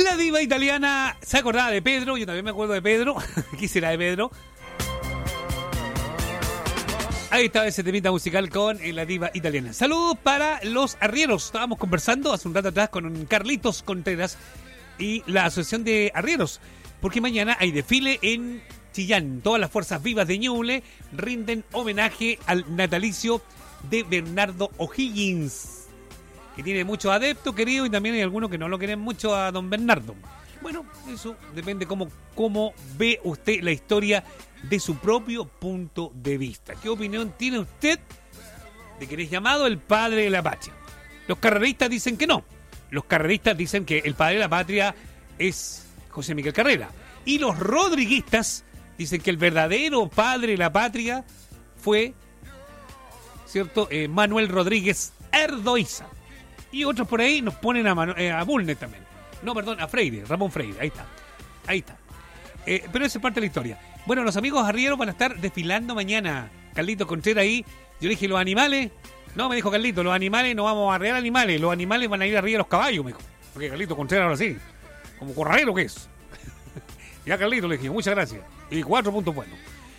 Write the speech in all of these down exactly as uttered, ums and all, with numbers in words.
La diva italiana se acordaba de Pedro, yo también me acuerdo de Pedro. ¿Qué será de Pedro? Ahí estaba ese temita musical con la diva italiana. Saludos para los arrieros. Estábamos conversando hace un rato atrás con Carlitos Contreras y la Asociación de Arrieros, porque mañana hay desfile en Chillán. Todas las fuerzas vivas de Ñuble rinden homenaje al natalicio de Bernardo O'Higgins, que tiene muchos adeptos, queridos, y también hay algunos que no lo quieren mucho a don Bernardo. Bueno, eso depende cómo, cómo ve usted la historia de su propio punto de vista. ¿Qué opinión tiene usted de que es llamado el padre de la patria? Los carreristas dicen que no. Los carreristas dicen que el padre de la patria es José Miguel Carrera. Y los rodriguistas dicen que el verdadero padre de la patria fue, ¿cierto?, eh, Manuel Rodríguez Erdoiza. Y otros por ahí nos ponen a, Manu- eh, a Bulnes también. No, perdón, a Freire, Ramón Freire. Ahí está. Ahí está. Eh, pero esa es parte de la historia. Bueno, los amigos arrieros van a estar desfilando mañana. Carlito Contreras ahí. Yo le dije, ¿los animales? No, me dijo Carlito, los animales no vamos a arrear animales. Los animales van a ir arriba de los caballos, me dijo. Porque Carlito Contreras ahora sí. Como corralero que es. Ya Carlito le dije, muchas gracias. Y cuatro puntos buenos.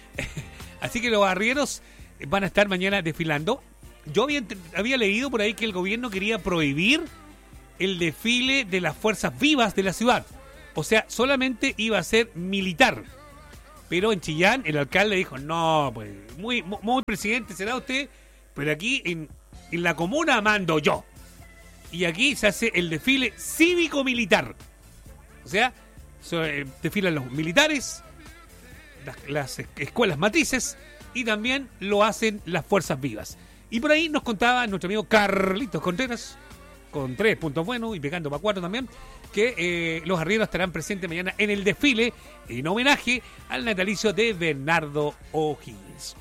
Así que los arrieros van a estar mañana desfilando. Yo había, había leído por ahí que el gobierno quería prohibir el desfile de las fuerzas vivas de la ciudad. O sea, solamente iba a ser militar. Pero en Chillán el alcalde dijo, no, pues, muy, muy presidente será usted, pero aquí en, en la comuna mando yo. Y aquí se hace el desfile cívico-militar. O sea, so, eh, desfilan los militares, las, las escuelas matrices, y también lo hacen las fuerzas vivas. Y por ahí nos contaba nuestro amigo Carlitos Contreras, con tres puntos buenos y pegando para cuatro también, que eh, los arrieros estarán presentes mañana en el desfile en homenaje al natalicio de Bernardo O'Higgins.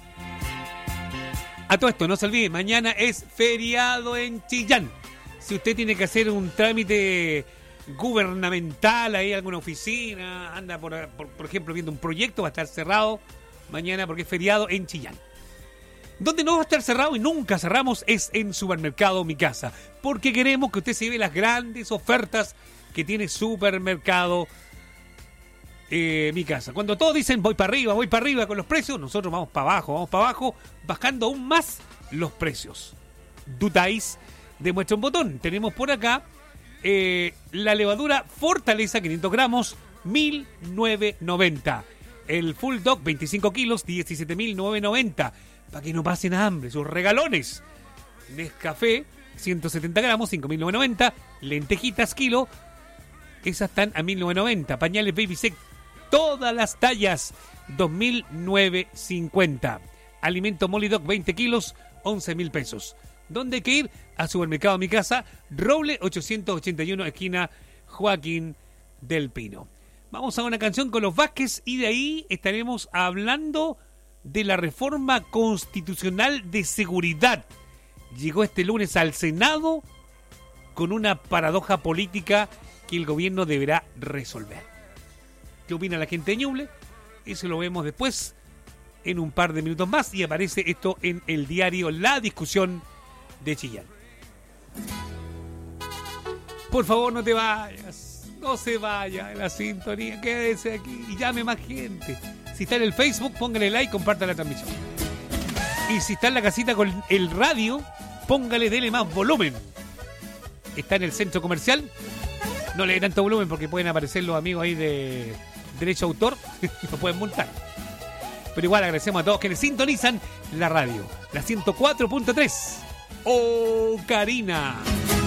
A todo esto, no se olvide, mañana es feriado en Chillán. Si usted tiene que hacer un trámite gubernamental, ahí alguna oficina, anda por, por, por ejemplo viendo un proyecto, va a estar cerrado mañana porque es feriado en Chillán. Donde no va a estar cerrado y nunca cerramos es en Supermercado Mi Casa, porque queremos que usted se lleve las grandes ofertas que tiene Supermercado eh, Mi Casa. Cuando todos dicen voy para arriba, voy para arriba con los precios, nosotros vamos para abajo, vamos para abajo, bajando aún más los precios. Dutáis, demuestra un botón. Tenemos por acá eh, la levadura Fortaleza quinientos gramos, mil novecientos noventa. El Full Dog veinticinco kilos, diecisiete mil novecientos noventa. Para que no pasen hambre, sus regalones. Nescafé, ciento setenta gramos, cinco mil novecientos noventa. Lentejitas, kilo, esas están a mil novecientos noventa. Pañales Baby Sec, todas las tallas, dos mil novecientos cincuenta. Alimento Molly-Dog, veinte kilos, once mil pesos. ¿Dónde hay que ir? A Supermercado Mi Casa, Roble ochocientos ochenta y uno, esquina Joaquín del Pino. Vamos a una canción con los Vázquez y de ahí estaremos hablando de la reforma constitucional de seguridad. Llegó este lunes al Senado con una paradoja política que el gobierno deberá resolver. ¿Qué opina la gente de Ñuble? Eso lo vemos después, en un par de minutos más, y aparece esto en el diario La Discusión de Chillán. Por favor, no te vayas, no se vaya en la sintonía, quédese aquí y llame más gente. Si está en el Facebook, póngale like, comparta la transmisión. Y si está en la casita con el radio, póngale, dele más volumen. Está en el centro comercial, no le dé tanto volumen porque pueden aparecer los amigos ahí de derecho a autor, lo pueden multar. Pero igual agradecemos a todos quienes sintonizan la radio, la ciento cuatro punto tres. ¡Oh, Karina!